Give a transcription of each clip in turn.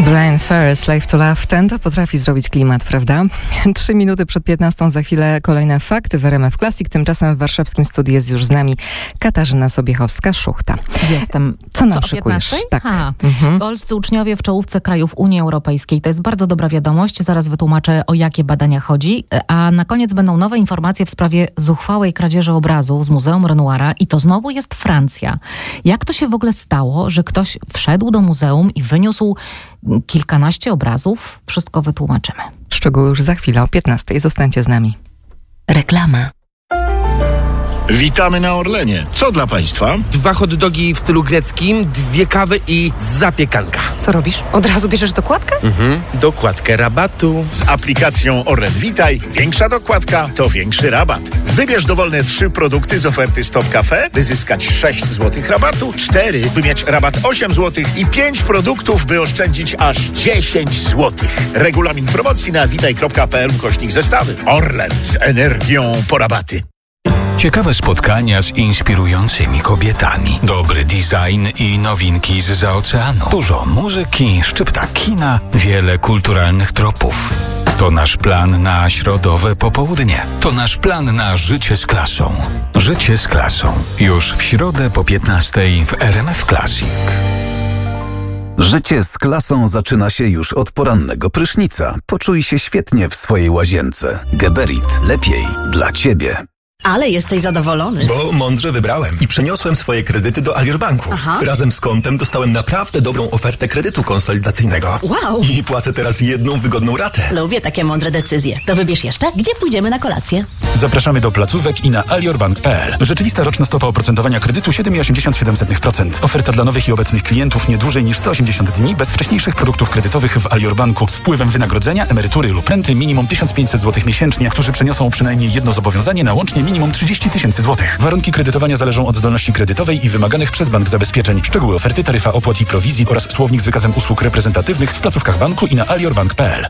Brian Ferry, Live to Love. Ten to potrafi zrobić klimat, prawda? 3 minuty przed 15, za chwilę kolejne fakty w RMF Classic. Tymczasem w warszawskim studiu jest już z nami Katarzyna Sobiechowska-Szuchta. Jestem. Co nam szykujesz? Tak. Polscy uczniowie w czołówce krajów Unii Europejskiej. To jest bardzo dobra wiadomość. Zaraz wytłumaczę, o jakie badania chodzi. A na koniec będą nowe informacje w sprawie zuchwałej kradzieży obrazów z Muzeum Renoira. I to znowu jest Francja. Jak to się w ogóle stało, że ktoś wszedł do muzeum i wyniósł kilkanaście obrazów? Wszystko wytłumaczymy. Szczegóły już za chwilę o 15. Zostańcie z nami. Reklama. Witamy na Orlenie. Co dla Państwa? 2 hot dogi w stylu greckim, 2 kawy i zapiekanka. Co robisz? Od razu bierzesz dokładkę? Dokładkę rabatu. Z aplikacją Orlen Witaj większa dokładka to większy rabat. Wybierz dowolne 3 produkty z oferty Stop Cafe, by zyskać 6 zł rabatu, 4, by mieć rabat 8 zł i 5 produktów, by oszczędzić aż 10 zł. Regulamin promocji na witaj.pl/zestawy. Orlen z energią po rabaty. Ciekawe spotkania z inspirującymi kobietami. Dobry design i nowinki zza oceanu. Dużo muzyki, szczypta kina, wiele kulturalnych tropów. To nasz plan na środowe popołudnie. To nasz plan na życie z klasą. Życie z klasą. Już w środę po 15 w RMF Classic. Życie z klasą zaczyna się już od porannego prysznica. Poczuj się świetnie w swojej łazience. Geberit. Lepiej dla Ciebie. Ale jesteś zadowolony. Bo mądrze wybrałem i przeniosłem swoje kredyty do Alior Banku. Razem z kontem dostałem naprawdę dobrą ofertę kredytu konsolidacyjnego. Wow! I płacę teraz jedną wygodną ratę. Lubię takie mądre decyzje. To wybierz jeszcze, gdzie pójdziemy na kolację. Zapraszamy do placówek i na aliorbank.pl. Rzeczywista roczna stopa oprocentowania kredytu 7,87%. Oferta dla nowych i obecnych klientów nie dłużej niż 180 dni bez wcześniejszych produktów kredytowych w Alior Banku z wpływem wynagrodzenia, emerytury lub renty minimum 1500 zł miesięcznie, którzy przeniosą przynajmniej jedno zobowiązanie na łącznie minimum 30 000 złotych. Warunki kredytowania zależą od zdolności kredytowej i wymaganych przez bank zabezpieczeń. Szczegóły oferty, taryfa opłat i prowizji oraz słownik z wykazem usług reprezentatywnych w placówkach banku i na aliorbank.pl.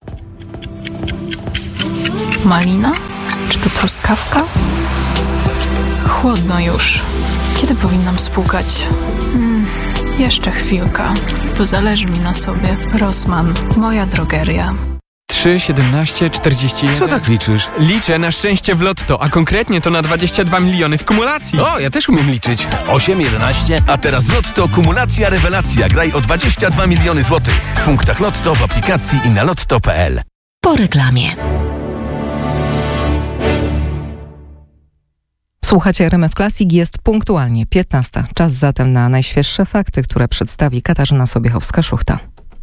Malina? Czy to truskawka? Chłodno już. Kiedy powinnam spłukać? Jeszcze chwilka, bo zależy mi na sobie. Rossmann, moja drogeria. 3, 17, 41... Co tak liczysz? Liczę na szczęście w lotto, a konkretnie to na 22 miliony w kumulacji. O, ja też umiem liczyć. 8, 11, a teraz Lotto kumulacja rewelacja. Graj o 22 miliony złotych. W punktach Lotto, w aplikacji i na lotto.pl. Po reklamie. Słuchacie RMF Classic, jest punktualnie 15. Czas zatem na najświeższe fakty, które przedstawi Katarzyna Sobiechowska-Szuchta.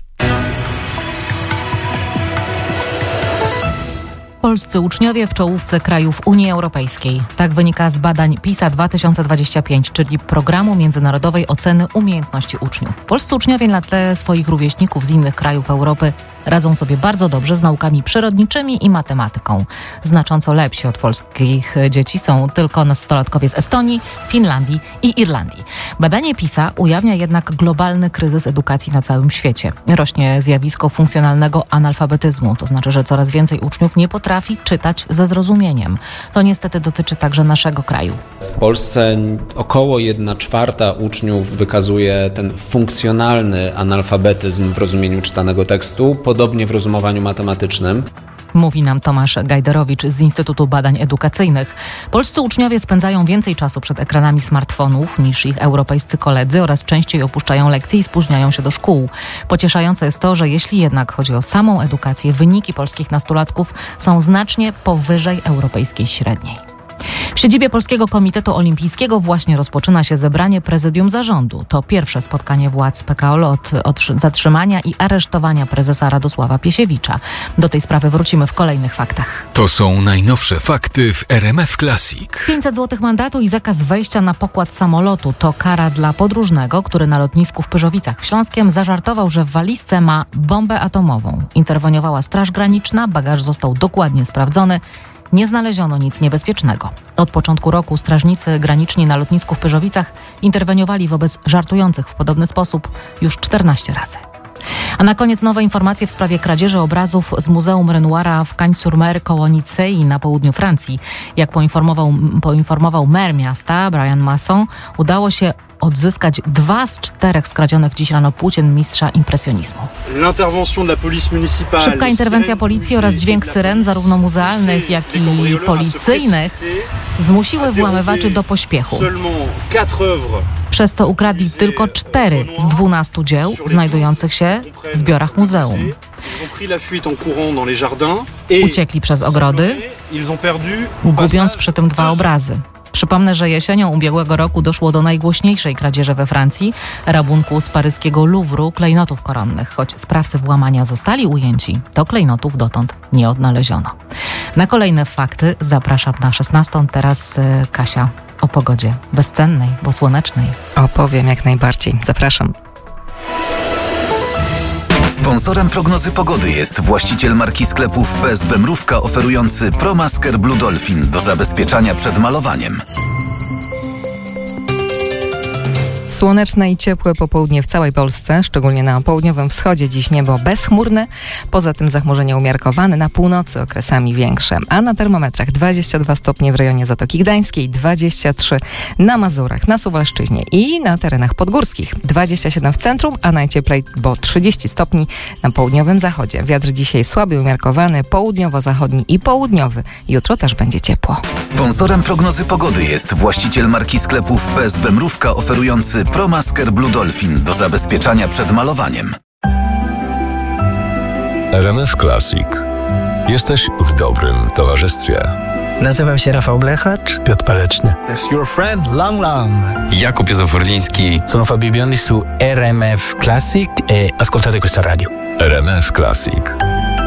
Polscy uczniowie w czołówce krajów Unii Europejskiej. Tak wynika z badań PISA 2025, czyli Programu Międzynarodowej Oceny Umiejętności Uczniów. Polscy uczniowie na tle swoich rówieśników z innych krajów Europy radzą sobie bardzo dobrze z naukami przyrodniczymi i matematyką. Znacząco lepsi od polskich dzieci są tylko nastolatkowie z Estonii, Finlandii i Irlandii. Badanie PISA ujawnia jednak globalny kryzys edukacji na całym świecie. Rośnie zjawisko funkcjonalnego analfabetyzmu, to znaczy, że coraz więcej uczniów nie potrafi czytać ze zrozumieniem. To niestety dotyczy także naszego kraju. W Polsce około 1/4 uczniów wykazuje ten funkcjonalny analfabetyzm w rozumieniu czytanego tekstu, podobnie w rozumowaniu matematycznym. Mówi nam Tomasz Gajderowicz z Instytutu Badań Edukacyjnych. Polscy uczniowie spędzają więcej czasu przed ekranami smartfonów niż ich europejscy koledzy oraz częściej opuszczają lekcje i spóźniają się do szkół. Pocieszające jest to, że jeśli jednak chodzi o samą edukację, wyniki polskich nastolatków są znacznie powyżej europejskiej średniej. W siedzibie Polskiego Komitetu Olimpijskiego właśnie rozpoczyna się zebranie prezydium zarządu. To pierwsze spotkanie władz PKOL od zatrzymania i aresztowania prezesa Radosława Piesiewicza. Do tej sprawy wrócimy w kolejnych faktach. To są najnowsze fakty w RMF Classic. 500 zł mandatu i zakaz wejścia na pokład samolotu to kara dla podróżnego, który na lotnisku w Pyrzowicach w Śląskiem zażartował, że w walizce ma bombę atomową. Interweniowała Straż Graniczna, bagaż został dokładnie sprawdzony. Nie znaleziono nic niebezpiecznego. Od początku roku strażnicy graniczni na lotnisku w Pyrzowicach interweniowali wobec żartujących w podobny sposób już 14 razy. A na koniec nowe informacje w sprawie kradzieży obrazów z Muzeum Renoira w Cagnes-sur-Mer koło Nicei na południu Francji. Jak poinformował mer miasta, Brian Masson, udało się odzyskać 2 z 4 skradzionych dziś rano płócien mistrza impresjonizmu. Szybka interwencja policji oraz dźwięk syren, zarówno muzealnych, jak i policyjnych, zmusiły włamywaczy do pośpiechu, przez co ukradli tylko 4 z 12 dzieł znajdujących się w zbiorach muzeum. Uciekli przez ogrody, gubiąc przy tym 2 obrazy. Przypomnę, że jesienią ubiegłego roku doszło do najgłośniejszej kradzieży we Francji, rabunku z paryskiego Louvru klejnotów koronnych. Choć sprawcy włamania zostali ujęci, to klejnotów dotąd nie odnaleziono. Na kolejne fakty zapraszam na 16. Teraz Kasia o pogodzie bezcennej, bo słonecznej. Opowiem jak najbardziej. Zapraszam. Sponsorem prognozy pogody jest właściciel marki sklepów PSB Mrówka oferujący ProMasker Blue Dolphin do zabezpieczania przed malowaniem. Słoneczne i ciepłe popołudnie w całej Polsce, szczególnie na południowym wschodzie. Dziś niebo bezchmurne, poza tym zachmurzenie umiarkowane, na północy okresami większe. A na termometrach 22 stopnie w rejonie Zatoki Gdańskiej, 23 na Mazurach, na Suwalszczyźnie i na terenach podgórskich. 27 w centrum, a najcieplej, bo 30 stopni na południowym zachodzie. Wiatr dzisiaj słaby, umiarkowany, południowo-zachodni i południowy. Jutro też będzie ciepło. Sponsorem prognozy pogody jest właściciel marki sklepów PSB Mrówka oferujący ProMasker Blue Dolphin do zabezpieczania przed malowaniem. RMF Classic. Jesteś w dobrym towarzystwie. Nazywam się Rafał Blechacz. Piotr Paleczny. It's your friend Lang Lang. Jakub Józef-Orliński. Sono Fabio Biondi su RMF Classic e ascoltate questa radio. RMF Classic.